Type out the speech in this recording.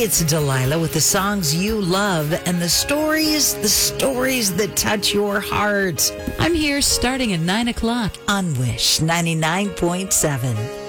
it's Delilah with the songs you love and the stories that touch your heart I'm here starting at 9 o'clock. on Wish 99.7.